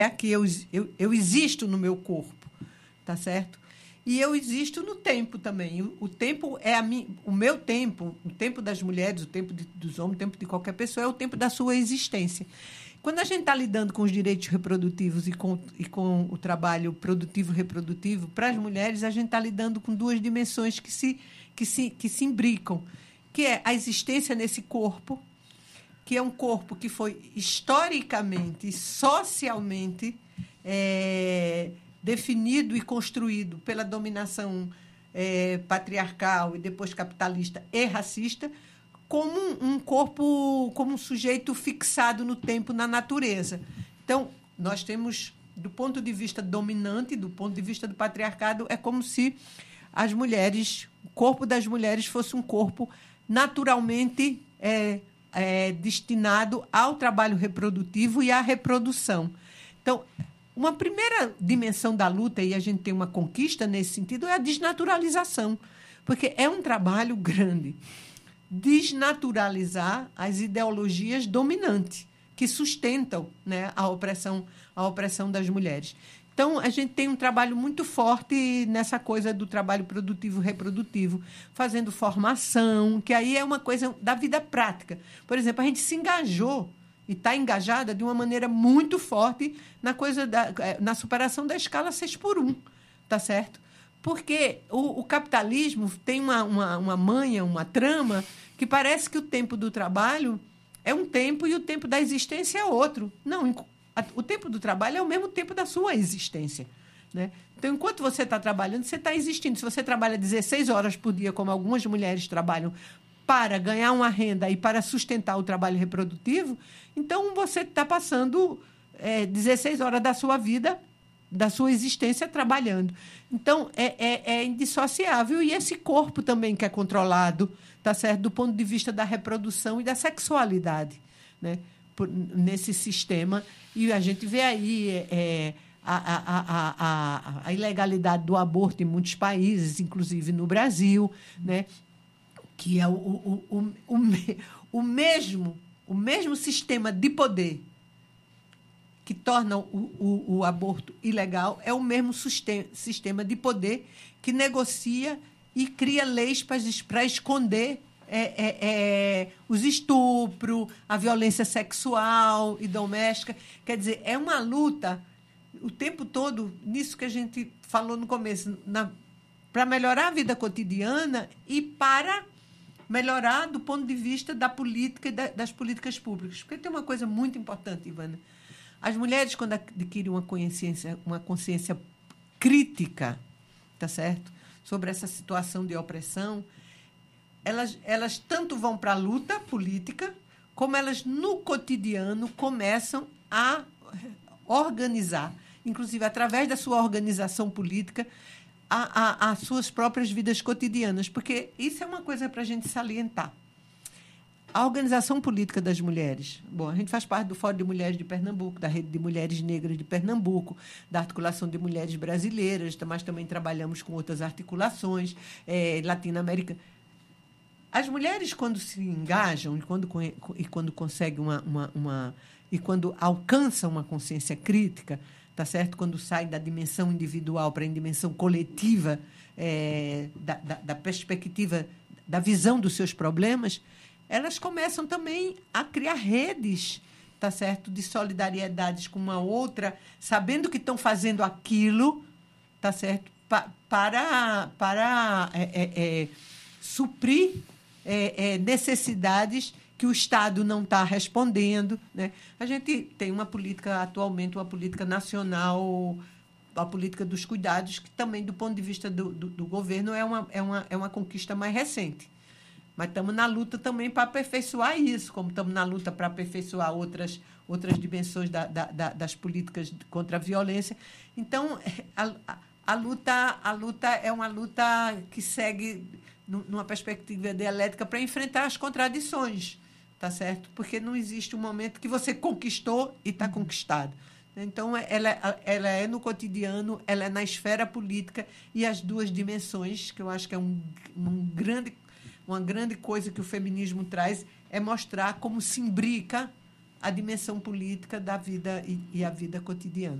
que eu existo no meu corpo, tá certo? E eu existo no tempo também. O tempo é o meu tempo, o tempo das mulheres, o tempo dos homens, o tempo de qualquer pessoa, é o tempo da sua existência. Quando a gente está lidando com os direitos reprodutivos e com o trabalho produtivo e reprodutivo, para as mulheres, a gente está lidando com duas dimensões que se imbricam, que é a existência nesse corpo, que é um corpo que foi historicamente e socialmente definido e construído pela dominação patriarcal e depois capitalista e racista, como um corpo, como um sujeito fixado no tempo, na natureza. Então, nós temos, do ponto de vista dominante, do ponto de vista do patriarcado, é como se o corpo das mulheres fosse um corpo naturalmente destinado ao trabalho reprodutivo e à reprodução. Então, uma primeira dimensão da luta, e a gente tem uma conquista nesse sentido, é a desnaturalização, porque é um trabalho grande desnaturalizar as ideologias dominantes que sustentam, né, a opressão das mulheres. Então, a gente tem um trabalho muito forte nessa coisa do trabalho produtivo e reprodutivo, fazendo formação, que aí é uma coisa da vida prática. Por exemplo, a gente se engajou e está engajada de uma maneira muito forte na superação da escala 6x1, tá certo? Porque o capitalismo tem uma manha, uma trama, que parece que o tempo do trabalho é um tempo e o tempo da existência é outro. Não, o tempo do trabalho é o mesmo tempo da sua existência, né? Então, enquanto você está trabalhando, você está existindo. Se você trabalha 16 horas por dia, como algumas mulheres trabalham, para ganhar uma renda e para sustentar o trabalho reprodutivo, então você está passando 16 horas da sua vida, da sua existência, trabalhando. Então, é indissociável. E esse corpo também que é controlado, tá certo? Do ponto de vista da reprodução e da sexualidade, né? Nesse sistema. E a gente vê aí a ilegalidade do aborto em muitos países, inclusive no Brasil, né? Que é o mesmo sistema de poder que torna o aborto ilegal, é o mesmo sistema de poder que negocia e cria leis para esconder os estupros, a violência sexual e doméstica. Quer dizer, é uma luta o tempo todo nisso que a gente falou no começo, para melhorar a vida cotidiana e para melhorar do ponto de vista da política e das políticas públicas. Porque tem uma coisa muito importante, Ivana. As mulheres, quando adquirem uma consciência crítica, tá certo? Sobre essa situação de opressão, elas tanto vão para a luta política, como elas, no cotidiano, começam a organizar, inclusive através da sua organização política, as suas próprias vidas cotidianas. Porque isso é uma coisa para a gente salientar. A organização política das mulheres. Bom, a gente faz parte do Fórum de Mulheres de Pernambuco, da Rede de Mulheres Negras de Pernambuco, da Articulação de Mulheres Brasileiras, mas também trabalhamos com outras articulações latino-americanas. As mulheres, quando se engajam e quando conseguem e quando alcançam uma consciência crítica, tá certo? Quando saem da dimensão individual para a dimensão coletiva, da perspectiva, da visão dos seus problemas, elas começam também a criar redes, tá certo? De solidariedades com uma outra, sabendo que estão fazendo aquilo, tá certo? Para suprir necessidades que o Estado não está respondendo, né? A gente tem atualmente uma política nacional, a política dos cuidados, que também, do ponto de vista do governo, é uma conquista mais recente. Mas estamos na luta também para aperfeiçoar isso, como estamos na luta para aperfeiçoar outras dimensões das políticas contra a violência. Então, a luta é uma luta que segue numa perspectiva dialética para enfrentar as contradições, tá certo? Porque não existe um momento que você conquistou e está conquistado. Então, ela é no cotidiano, ela é na esfera política, e as duas dimensões, que eu acho que é uma grande coisa que o feminismo traz, é mostrar como se imbrica, a dimensão política da vida e a vida cotidiana.